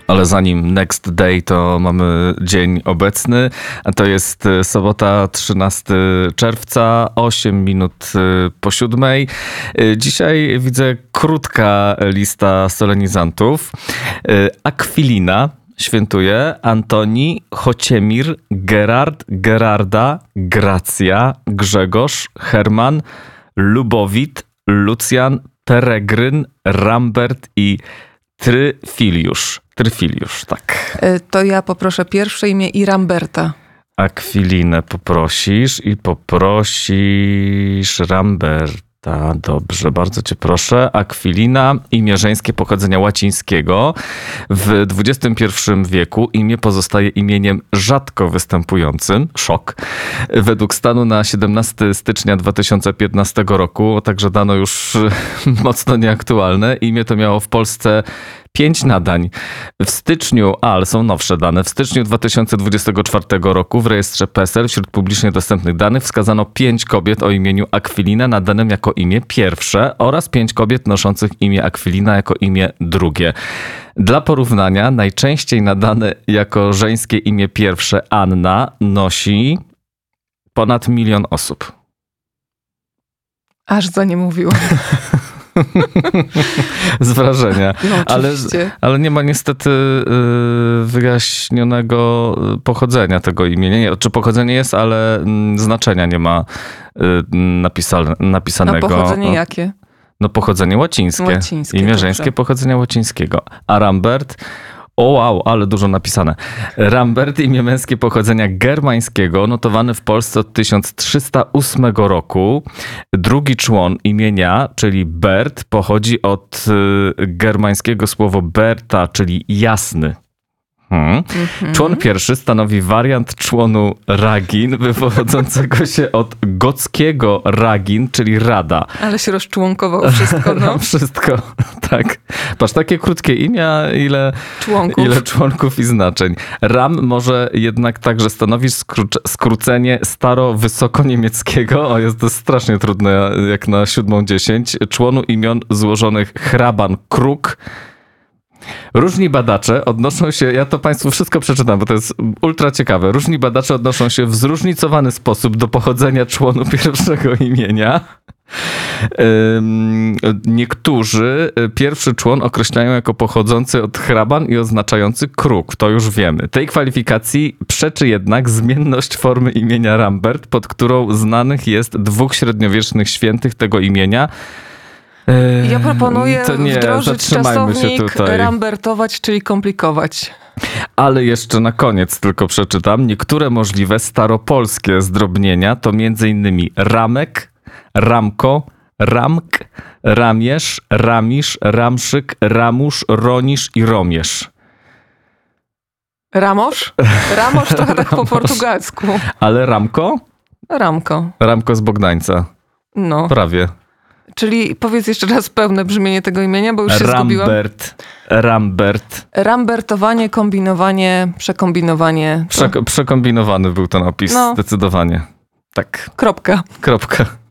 Ale zanim next day, to mamy dzień obecny, a to jest sobota 13 czerwca, 8 minut po 7. Dzisiaj widzę krótka lista solenizantów. Akwilina świętuje, Antoni, Chociemir, Gerard, Gerarda, Gracja, Grzegorz, Herman, Lubowit, Lucjan, Peregryn, Rambert i Tryfiliusz, tak. To ja poproszę pierwsze imię i Ramberta. Akwilinę poprosisz i poprosisz Ramberta. Dobrze, bardzo cię proszę. Akwilina, imię żeńskie pochodzenia łacińskiego. W XXI wieku imię pozostaje imieniem rzadko występującym. Szok. Według stanu na 17 stycznia 2015 roku, także dano już mocno nieaktualne, imię to miało w Polsce 5 nadań. W styczniu, ale są nowsze dane, w styczniu 2024 roku w rejestrze PESEL wśród publicznie dostępnych danych wskazano 5 kobiet o imieniu Akwilina nadanym jako imię pierwsze oraz 5 kobiet noszących imię Akwilina jako imię drugie. Dla porównania najczęściej nadane jako żeńskie imię pierwsze Anna nosi ponad 1 milion osób. Aż za nie mówiłam. Z wrażenia. No, ale nie ma niestety wyjaśnionego pochodzenia tego imienia. Nie, czy pochodzenie jest, ale znaczenia nie ma napisanego. A pochodzenie jakie? No pochodzenie łacińskie. Imię żeńskie pochodzenia łacińskiego. A Rambert... O wow, ale dużo napisane. Rambert, imię męskie pochodzenia germańskiego, notowany w Polsce od 1308 roku. Drugi człon imienia, czyli Bert, pochodzi od germańskiego słowa Berta, czyli jasny. Człon pierwszy stanowi wariant członu Ragin, wywodzącego się od gockiego Ragin, czyli rada. Ale się rozczłonkował wszystko, no. Wszystko, tak. Patrz, takie krótkie imię, ile członków i znaczeń. Ram może jednak także stanowić skrócenie staro-wysokoniemieckiego, jest to strasznie trudne, jak na 7:10, członu imion złożonych Hraban Kruk. Różni badacze odnoszą się, ja to Państwu wszystko przeczytam, bo to jest ultra ciekawe. Różni badacze odnoszą się w zróżnicowany sposób do pochodzenia członu pierwszego imienia. Niektórzy pierwszy człon określają jako pochodzący od hraban i oznaczający kruk, to już wiemy. Tej kwalifikacji przeczy jednak zmienność formy imienia Rambert, pod którą znanych jest 2 średniowiecznych świętych tego imienia. Ja proponuję wdrożyć czasownik rambertować, czyli komplikować. Ale jeszcze na koniec tylko przeczytam. Niektóre możliwe staropolskie zdrobnienia to m.in. Ramek, Ramko, Ramk, Ramierz, Ramisz, Ramszyk, Ramusz, Ronisz i Romierz. Ramosz? Ramosz trochę tak po portugalsku. Ale Ramko? Ramko. Ramko z Bogdańca. No. Prawie. Czyli powiedz jeszcze raz pełne brzmienie tego imienia, bo już się zgubiłam. Rambert. Rambertowanie, kombinowanie, przekombinowanie. Przekombinowany był ten opis, zdecydowanie. Tak. Kropka.